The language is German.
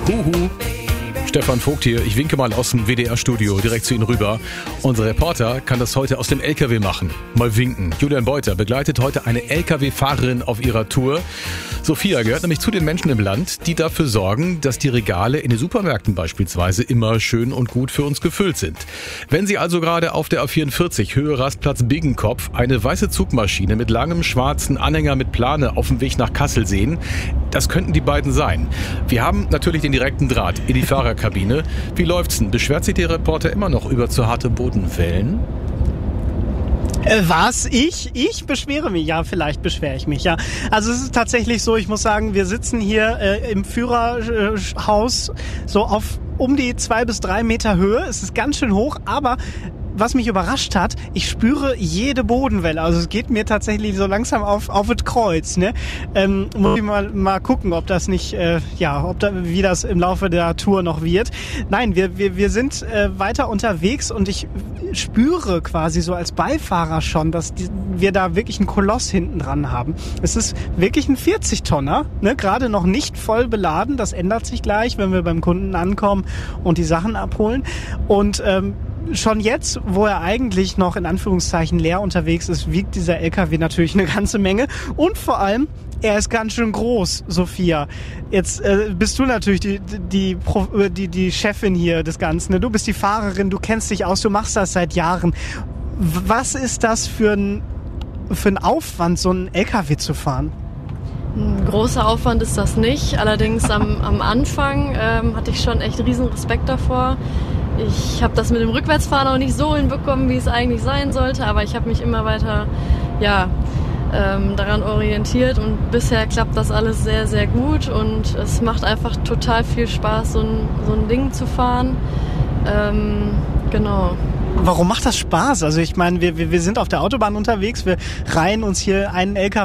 Huhu. Stefan Vogt hier. Ich winke mal aus dem WDR-Studio direkt zu Ihnen rüber. Unser Reporter kann das heute aus dem LKW machen. Mal winken. Julian Beuter begleitet heute eine LKW-Fahrerin auf ihrer Tour. Sophia gehört nämlich zu den Menschen im Land, die dafür sorgen, dass die Regale in den Supermärkten beispielsweise immer schön und gut für uns gefüllt sind. Wenn Sie also gerade auf der A44 Höhe Rastplatz Biggenkopf eine weiße Zugmaschine mit langem schwarzen Anhänger mit Plane auf dem Weg nach Kassel sehen, das könnten die beiden sein. Wir haben natürlich den direkten Draht in die Fahrerkabine. Wie läuft's denn? Beschwert sich der Reporter immer noch über zu harte Bodenwellen? Was? Ich beschwere mich. Ja, vielleicht beschwere ich mich, ja. Also es ist tatsächlich so, ich muss sagen, wir sitzen hier im Führerhaus so auf um die 2 bis 3 Meter Höhe. Es ist ganz schön hoch, aber was mich überrascht hat, ich spüre jede Bodenwelle. Also es geht mir tatsächlich so langsam auf das Kreuz. Ne? Muss ich mal gucken, ob das nicht, wie das im Laufe der Tour noch wird. Nein, wir sind weiter unterwegs und ich spüre quasi so als Beifahrer schon, dass wir da wirklich einen Koloss hinten dran haben. Es ist wirklich ein 40-Tonner, ne? Gerade noch nicht voll beladen. Das ändert sich gleich, wenn wir beim Kunden ankommen und die Sachen abholen. Und schon jetzt, wo er eigentlich noch in Anführungszeichen leer unterwegs ist, wiegt dieser LKW natürlich eine ganze Menge. Und vor allem, er ist ganz schön groß, Sophia. Jetzt bist du natürlich die Chefin hier des Ganzen. Ne? Du bist die Fahrerin, du kennst dich aus, du machst das seit Jahren. Was ist das für ein Aufwand, so einen LKW zu fahren? Ein großer Aufwand ist das nicht. Allerdings am Anfang hatte ich schon echt riesen Respekt davor. Ich habe das mit dem Rückwärtsfahren auch nicht so hinbekommen, wie es eigentlich sein sollte, aber ich habe mich immer weiter daran orientiert und bisher klappt das alles sehr, sehr gut und es macht einfach total viel Spaß, so ein Ding zu fahren. Genau. Warum macht das Spaß? Also ich meine, wir sind auf der Autobahn unterwegs, wir reihen uns hier einen LKW